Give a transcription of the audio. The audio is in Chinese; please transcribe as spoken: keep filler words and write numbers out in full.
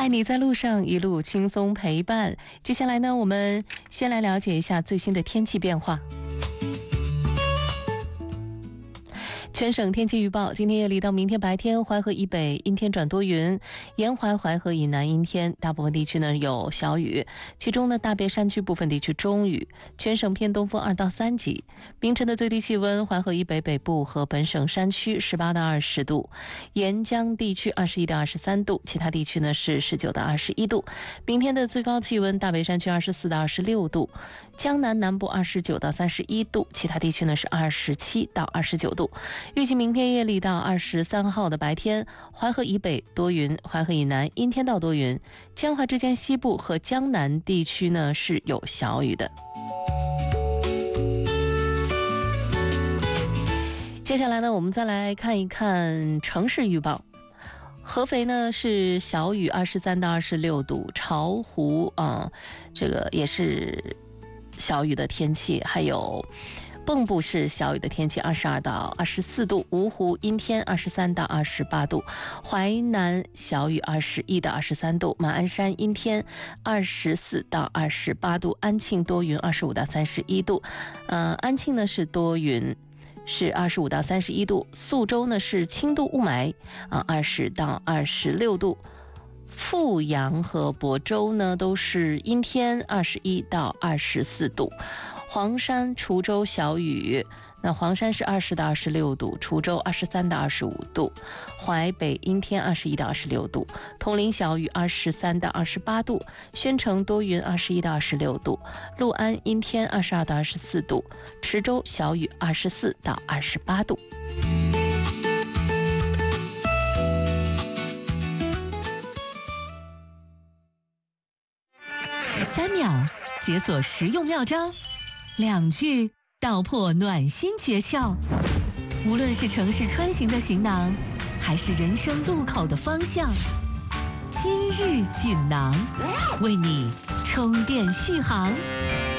爱你在路上，一路轻松陪伴。接下来呢，我们先来了解一下最新的天气变化。全省天气预报，今天夜里到明天白天，淮河以北阴天转多云，沿淮淮河以南阴天，大部分地区呢有小雨，其中呢大别山区部分地区中雨，全省偏东风二到三级。明晨的最低气温，淮河以北北部和本省山区十八到二十度，沿江地区二十一到二十三度，其他地区呢是十九到二十一度。明天的最高气温，大别山区二十四到二十六度，江南南部二十九到三十一度，其他地区呢是二十七到二十九度。预计明天夜里到二十三号的白天，淮河以北多云，淮河以南阴天到多云，江淮之间西部和江南地区呢是有小雨的。接下来呢，我们再来看一看城市预报。合肥呢是小雨，二十三到二十六度，巢湖啊、呃，这个也是小雨的天气，还有蚌埠是小雨的天气，二十二到二十四度；芜湖阴天，二十三到二十八度；淮南小雨，二十一到二十三度；马鞍山阴天，二十四到二十八度；安庆多云，二十五到三十一度。呃，安庆呢是多云，是二十五到三十一度；宿州呢是轻度雾霾，啊，二十到二十六度。阜阳和亳州呢都是阴天，二十一到二十四度。黄山、滁州小雨，那黄山是二十到二十六度，滁州二十三到二十五度，淮北阴天，二十一到二十六度，铜陵小雨，二十三到二十八度，宣城多云，二十一到二十六度，六安阴天，二十二到二十四度，池州小雨，二十四到二十八度。 三秒解锁实用妙招，两句道破暖心诀窍。无论是城市穿行的行囊，还是人生路口的方向，今日锦囊为你充电续航。